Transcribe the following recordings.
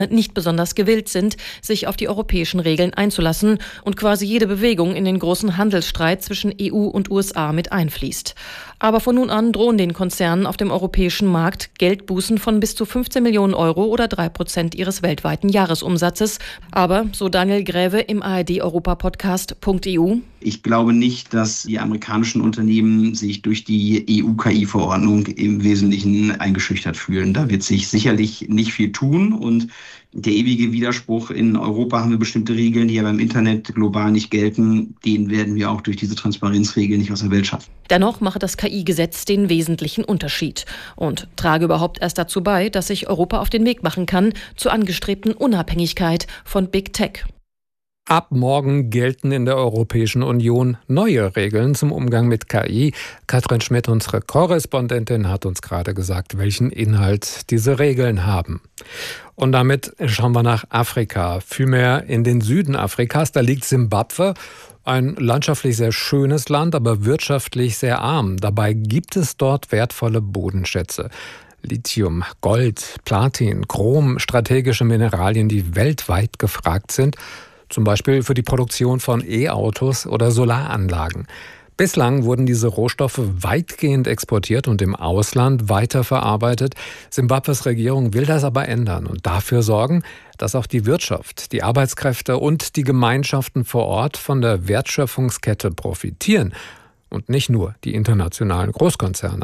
nicht besonders gewillt sind, sich auf die europäischen Regeln einzulassen und quasi jede Bewegung in den großen Handelsstreit zwischen EU und USA mit einfließt. Aber von nun an drohen den Konzernen auf dem europäischen Markt Geldbußen von bis zu 15 Millionen Euro oder 3% ihres weltweiten Jahresumsatzes. Aber, so Daniel Gräve im ARD-Europa-Podcast .eu: Ich glaube nicht, dass die amerikanischen Unternehmen sich durch die EU-KI-Verordnung im Wesentlichen eingeschüchtert fühlen. Da wird sich sicherlich nicht viel tun und der ewige Widerspruch: in Europa haben wir bestimmte Regeln, die aber im Internet global nicht gelten. Den werden wir auch durch diese Transparenzregeln nicht aus der Welt schaffen. Dennoch mache das KI-Gesetz den wesentlichen Unterschied und trage überhaupt erst dazu bei, dass sich Europa auf den Weg machen kann zur angestrebten Unabhängigkeit von Big Tech. Ab morgen gelten in der Europäischen Union neue Regeln zum Umgang mit KI. Katrin Schmidt, unsere Korrespondentin, hat uns gerade gesagt, welchen Inhalt diese Regeln haben. Und damit schauen wir nach Afrika, vielmehr in den Süden Afrikas. Da liegt Simbabwe, ein landschaftlich sehr schönes Land, aber wirtschaftlich sehr arm. Dabei gibt es dort wertvolle Bodenschätze. Lithium, Gold, Platin, Chrom, strategische Mineralien, die weltweit gefragt sind. Zum Beispiel für die Produktion von E-Autos oder Solaranlagen. Bislang wurden diese Rohstoffe weitgehend exportiert und im Ausland weiterverarbeitet. Simbabwes Regierung will das aber ändern und dafür sorgen, dass auch die Wirtschaft, die Arbeitskräfte und die Gemeinschaften vor Ort von der Wertschöpfungskette profitieren. Und nicht nur die internationalen Großkonzerne.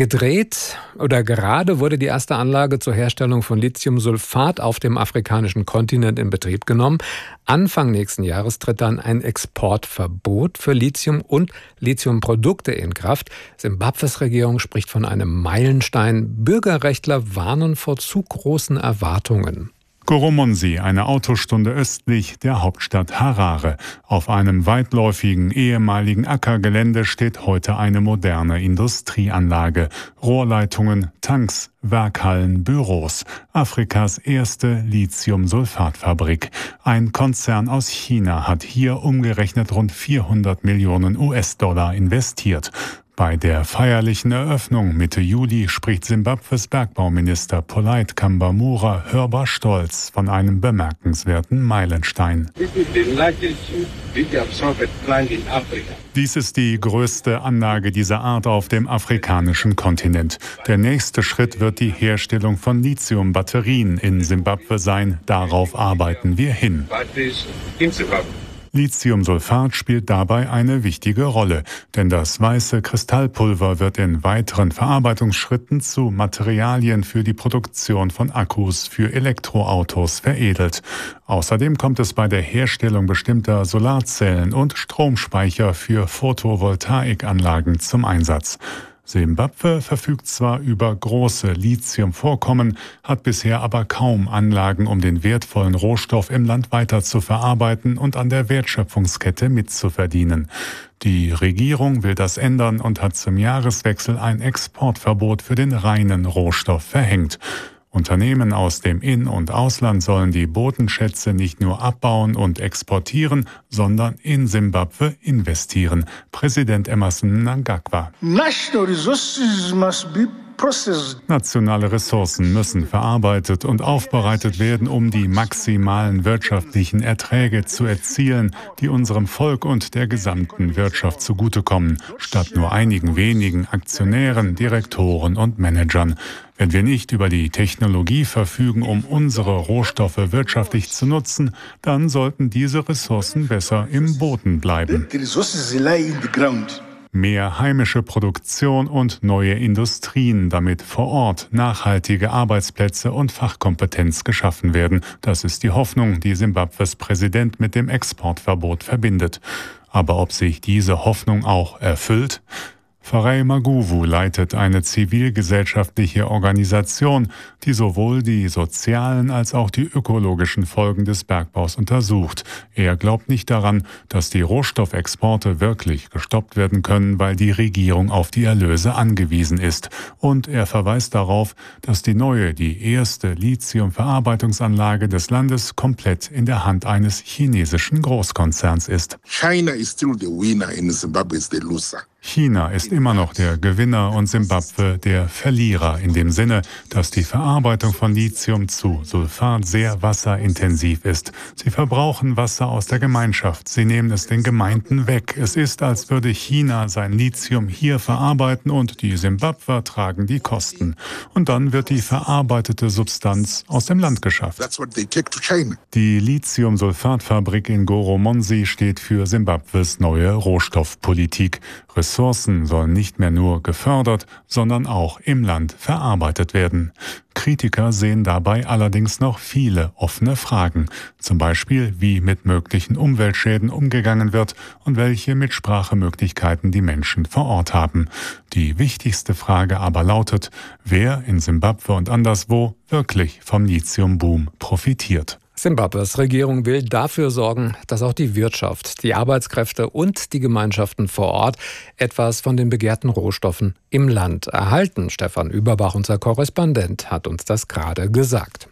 Gerade wurde die erste Anlage zur Herstellung von Lithiumsulfat auf dem afrikanischen Kontinent in Betrieb genommen. Anfang nächsten Jahres tritt dann ein Exportverbot für Lithium und Lithiumprodukte in Kraft. Simbabwes Regierung spricht von einem Meilenstein. Bürgerrechtler warnen vor zu großen Erwartungen. Goromonsi, eine Autostunde östlich der Hauptstadt Harare. Auf einem weitläufigen ehemaligen Ackergelände steht heute eine moderne Industrieanlage. Rohrleitungen, Tanks, Werkhallen, Büros. Afrikas erste Lithiumsulfatfabrik. Ein Konzern aus China hat hier umgerechnet rund 400 Millionen US-Dollar investiert. Bei der feierlichen Eröffnung Mitte Juli spricht Simbabwes Bergbauminister Polite Kambamura hörbar stolz von einem bemerkenswerten Meilenstein. Dies ist die größte Anlage dieser Art auf dem afrikanischen Kontinent. Der nächste Schritt wird die Herstellung von Lithiumbatterien in Simbabwe sein. Darauf arbeiten wir hin. Lithiumsulfat spielt dabei eine wichtige Rolle, denn das weiße Kristallpulver wird in weiteren Verarbeitungsschritten zu Materialien für die Produktion von Akkus für Elektroautos veredelt. Außerdem kommt es bei der Herstellung bestimmter Solarzellen und Stromspeicher für Photovoltaikanlagen zum Einsatz. Simbabwe verfügt zwar über große Lithiumvorkommen, hat bisher aber kaum Anlagen, um den wertvollen Rohstoff im Land weiter zu verarbeiten und an der Wertschöpfungskette mitzuverdienen. Die Regierung will das ändern und hat zum Jahreswechsel ein Exportverbot für den reinen Rohstoff verhängt. Unternehmen aus dem In- und Ausland sollen die Bodenschätze nicht nur abbauen und exportieren, sondern in Simbabwe investieren. Präsident Emmerson Mnangagwa. Nationale Ressourcen müssen verarbeitet und aufbereitet werden, um die maximalen wirtschaftlichen Erträge zu erzielen, die unserem Volk und der gesamten Wirtschaft zugutekommen, statt nur einigen wenigen Aktionären, Direktoren und Managern. Wenn wir nicht über die Technologie verfügen, um unsere Rohstoffe wirtschaftlich zu nutzen, dann sollten diese Ressourcen besser im Boden bleiben. Mehr heimische Produktion und neue Industrien, damit vor Ort nachhaltige Arbeitsplätze und Fachkompetenz geschaffen werden. Das ist die Hoffnung, die Simbabwes Präsident mit dem Exportverbot verbindet. Aber ob sich diese Hoffnung auch erfüllt? Farai Maguwu leitet eine zivilgesellschaftliche Organisation, die sowohl die sozialen als auch die ökologischen Folgen des Bergbaus untersucht. Er glaubt nicht daran, dass die Rohstoffexporte wirklich gestoppt werden können, weil die Regierung auf die Erlöse angewiesen ist. Und er verweist darauf, dass die erste Lithiumverarbeitungsanlage des Landes komplett in der Hand eines chinesischen Großkonzerns ist. China is still the winner and Zimbabwe is the loser. China ist immer noch der Gewinner und Simbabwe der Verlierer in dem Sinne, dass die Verarbeitung von Lithium zu Sulfat sehr wasserintensiv ist. Sie verbrauchen Wasser aus der Gemeinschaft. Sie nehmen es den Gemeinden weg. Es ist, als würde China sein Lithium hier verarbeiten und die Simbabwer tragen die Kosten. Und dann wird die verarbeitete Substanz aus dem Land geschafft. Die Lithium-Sulfat-Fabrik in Goromonzi steht für Simbabwes neue Rohstoffpolitik. Ressourcen sollen nicht mehr nur gefördert, sondern auch im Land verarbeitet werden. Kritiker sehen dabei allerdings noch viele offene Fragen. Zum Beispiel, wie mit möglichen Umweltschäden umgegangen wird und welche Mitsprachemöglichkeiten die Menschen vor Ort haben. Die wichtigste Frage aber lautet, wer in Simbabwe und anderswo wirklich vom Lithiumboom profitiert. Simbabwes Regierung will dafür sorgen, dass auch die Wirtschaft, die Arbeitskräfte und die Gemeinschaften vor Ort etwas von den begehrten Rohstoffen im Land erhalten. Stefan Überbach, unser Korrespondent, hat uns das gerade gesagt.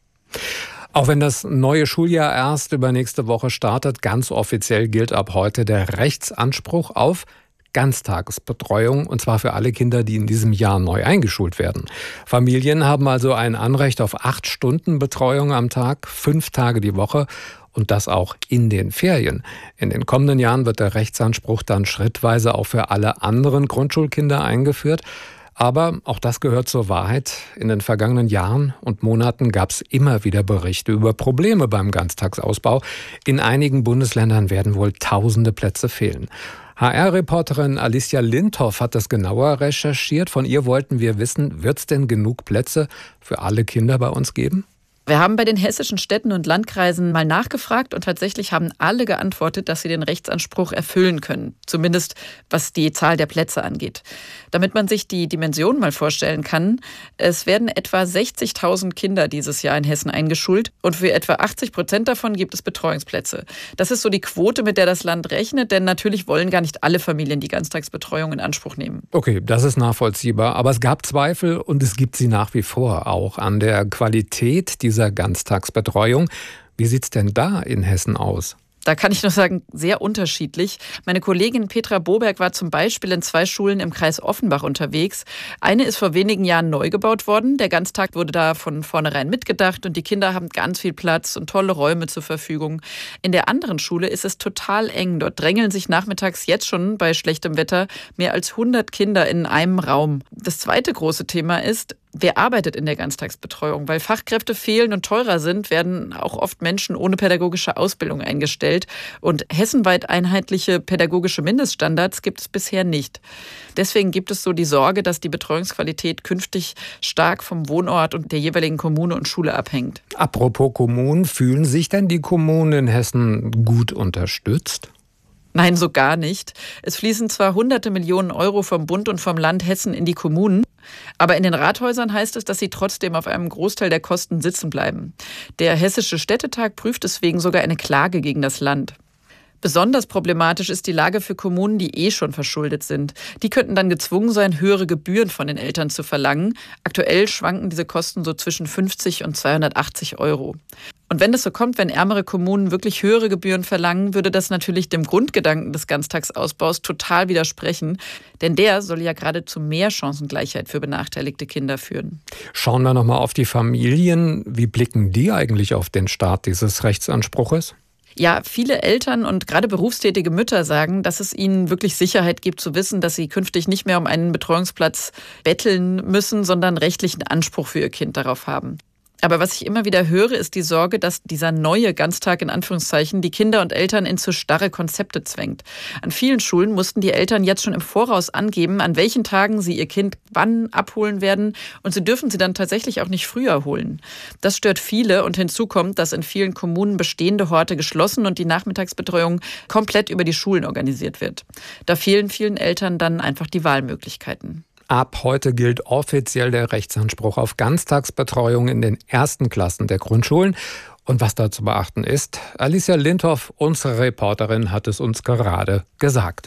Auch wenn das neue Schuljahr erst übernächste Woche startet, ganz offiziell gilt ab heute der Rechtsanspruch auf Ganztagesbetreuung, und zwar für alle Kinder, die in diesem Jahr neu eingeschult werden. Familien haben also ein Anrecht auf 8 Stunden Betreuung am Tag, 5 Tage die Woche und das auch in den Ferien. In den kommenden Jahren wird der Rechtsanspruch dann schrittweise auch für alle anderen Grundschulkinder eingeführt. Aber auch das gehört zur Wahrheit. In den vergangenen Jahren und Monaten gab es immer wieder Berichte über Probleme beim Ganztagsausbau. In einigen Bundesländern werden wohl tausende Plätze fehlen. HR-Reporterin Alicia Lindhoff hat das genauer recherchiert. Von ihr wollten wir wissen, wird es denn genug Plätze für alle Kinder bei uns geben? Wir haben bei den hessischen Städten und Landkreisen mal nachgefragt und tatsächlich haben alle geantwortet, dass sie den Rechtsanspruch erfüllen können. Zumindest was die Zahl der Plätze angeht. Damit man sich die Dimension mal vorstellen kann, es werden etwa 60.000 Kinder dieses Jahr in Hessen eingeschult und für etwa 80% davon gibt es Betreuungsplätze. Das ist so die Quote, mit der das Land rechnet, denn natürlich wollen gar nicht alle Familien die Ganztagsbetreuung in Anspruch nehmen. Okay, das ist nachvollziehbar, aber es gab Zweifel und es gibt sie nach wie vor auch an der Qualität dieser Ganztagsbetreuung. Wie sieht es denn da in Hessen aus? Da kann ich nur sagen, sehr unterschiedlich. Meine Kollegin Petra Boberg war zum Beispiel in 2 Schulen im Kreis Offenbach unterwegs. Eine ist vor wenigen Jahren neu gebaut worden. Der Ganztag wurde da von vornherein mitgedacht und die Kinder haben ganz viel Platz und tolle Räume zur Verfügung. In der anderen Schule ist es total eng. Dort drängeln sich nachmittags jetzt schon bei schlechtem Wetter mehr als 100 Kinder in einem Raum. Das zweite große Thema ist, wer arbeitet in der Ganztagsbetreuung? Weil Fachkräfte fehlen und teurer sind, werden auch oft Menschen ohne pädagogische Ausbildung eingestellt. Und hessenweit einheitliche pädagogische Mindeststandards gibt es bisher nicht. Deswegen gibt es so die Sorge, dass die Betreuungsqualität künftig stark vom Wohnort und der jeweiligen Kommune und Schule abhängt. Apropos Kommunen, fühlen sich denn die Kommunen in Hessen gut unterstützt? Nein, so gar nicht. Es fließen zwar hunderte Millionen Euro vom Bund und vom Land Hessen in die Kommunen, aber in den Rathäusern heißt es, dass sie trotzdem auf einem Großteil der Kosten sitzen bleiben. Der Hessische Städtetag prüft deswegen sogar eine Klage gegen das Land. Besonders problematisch ist die Lage für Kommunen, die schon verschuldet sind. Die könnten dann gezwungen sein, höhere Gebühren von den Eltern zu verlangen. Aktuell schwanken diese Kosten so zwischen 50 und 280 Euro. Und wenn das so kommt, wenn ärmere Kommunen wirklich höhere Gebühren verlangen, würde das natürlich dem Grundgedanken des Ganztagsausbaus total widersprechen. Denn der soll ja gerade zu mehr Chancengleichheit für benachteiligte Kinder führen. Schauen wir nochmal auf die Familien. Wie blicken die eigentlich auf den Start dieses Rechtsanspruches? Ja, viele Eltern und gerade berufstätige Mütter sagen, dass es ihnen wirklich Sicherheit gibt zu wissen, dass sie künftig nicht mehr um einen Betreuungsplatz betteln müssen, sondern rechtlichen Anspruch für ihr Kind darauf haben. Aber was ich immer wieder höre, ist die Sorge, dass dieser neue Ganztag in Anführungszeichen die Kinder und Eltern in zu starre Konzepte zwängt. An vielen Schulen mussten die Eltern jetzt schon im Voraus angeben, an welchen Tagen sie ihr Kind wann abholen werden und sie dürfen sie dann tatsächlich auch nicht früher holen. Das stört viele und hinzu kommt, dass in vielen Kommunen bestehende Horte geschlossen und die Nachmittagsbetreuung komplett über die Schulen organisiert wird. Da fehlen vielen Eltern dann einfach die Wahlmöglichkeiten. Ab heute gilt offiziell der Rechtsanspruch auf Ganztagsbetreuung in den ersten Klassen der Grundschulen. Und was da zu beachten ist, Alicia Lindhoff, unsere Reporterin, hat es uns gerade gesagt.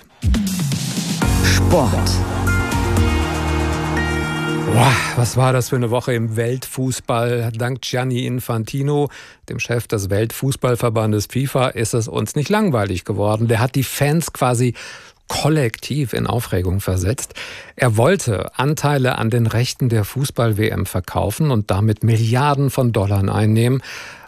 Sport. Wow, was war das für eine Woche im Weltfußball? Dank Gianni Infantino, dem Chef des Weltfußballverbandes FIFA, ist es uns nicht langweilig geworden. Der hat die Fans quasi kollektiv in Aufregung versetzt. Er wollte Anteile an den Rechten der Fußball-WM verkaufen und damit Milliarden von Dollar einnehmen.